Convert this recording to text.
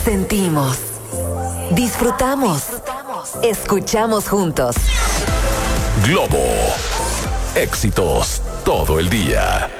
Sentimos, disfrutamos, escuchamos juntos. Globo. Éxitos todo el día.